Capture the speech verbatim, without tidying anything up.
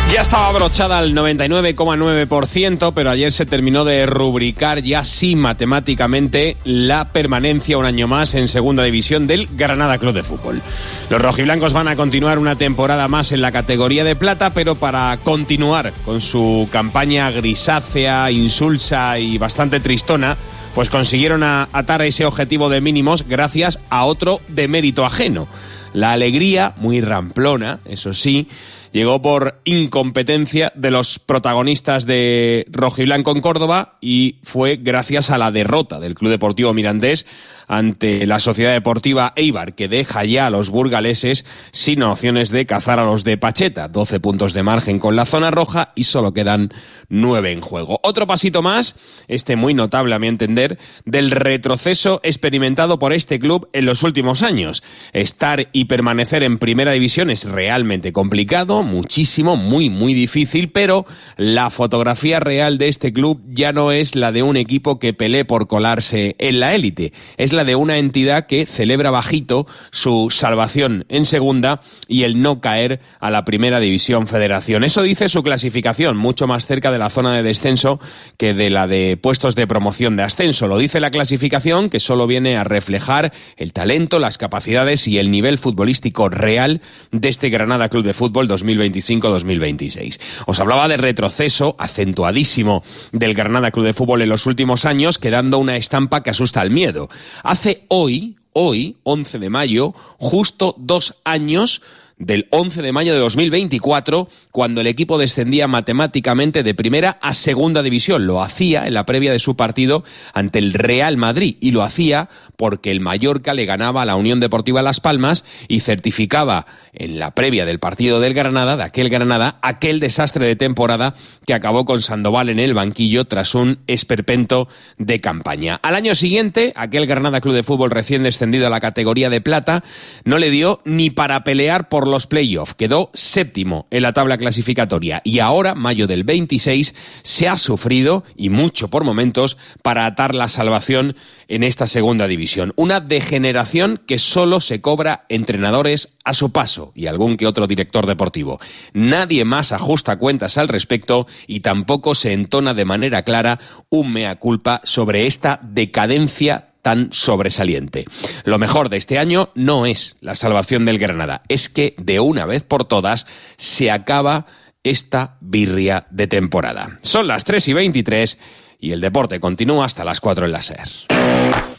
Ya estaba abrochada al noventa y nueve coma nueve por ciento, pero ayer se terminó de rubricar ya sí matemáticamente la permanencia un año más en Segunda División del Granada Club de Fútbol. Los rojiblancos van a continuar una temporada más en la categoría de plata, pero para continuar con su campaña grisácea, insulsa y bastante tristona, pues consiguieron a atar ese objetivo de mínimos gracias a otro de mérito ajeno. La alegría, muy ramplona, eso sí, llegó por incompetencia de los protagonistas de rojiblanco en Córdoba y fue gracias a la derrota del Club Deportivo Mirandés ante la Sociedad Deportiva Eibar, que deja ya a los burgaleses sin opciones de cazar a los de Pacheta. doce puntos de margen con la zona roja y solo quedan nueve en juego. Otro pasito más, este muy notable a mi entender, del retroceso experimentado por este club en los últimos años. Estar y permanecer en primera división es realmente complicado, muchísimo, muy, muy difícil, pero la fotografía real de este club ya no es la de un equipo que pelee por colarse en la élite, es la de una entidad que celebra bajito su salvación en segunda y el no caer a la primera división federación. Eso dice su clasificación, mucho más cerca de la zona de descenso que de la de puestos de promoción de ascenso. Lo dice la clasificación, que solo viene a reflejar el talento, las capacidades y el nivel futbolístico real de este Granada Club de Fútbol dos mil veinticinco dos mil veintiséis. Os hablaba de retroceso acentuadísimo del Granada Club de Fútbol en los últimos años, quedando una estampa que asusta al miedo. Hace hoy, hoy, once de mayo, justo dos años del once de mayo de dos mil veinticuatro, cuando el equipo descendía matemáticamente de primera a segunda división. Lo hacía en la previa de su partido ante el Real Madrid, y lo hacía porque el Mallorca le ganaba a la Unión Deportiva Las Palmas y certificaba en la previa del partido del Granada, de aquel Granada, aquel desastre de temporada que acabó con Sandoval en el banquillo tras un esperpento de campaña. Al año siguiente, aquel Granada Club de Fútbol recién descendido a la categoría de plata no le dio ni para pelear por los playoffs, quedó séptimo en la tabla clasificatoria, y ahora, mayo del veintiséis, se ha sufrido, y mucho por momentos, para atar la salvación en esta segunda división. Una degeneración que solo se cobra entrenadores a su paso y algún que otro director deportivo. Nadie más ajusta cuentas al respecto y tampoco se entona de manera clara un mea culpa sobre esta decadencia tan sobresaliente. Lo mejor de este año no es la salvación del Granada, es que de una vez por todas se acaba esta birria de temporada. Son las tres y veintitrés y el deporte continúa hasta las cuatro en la SER.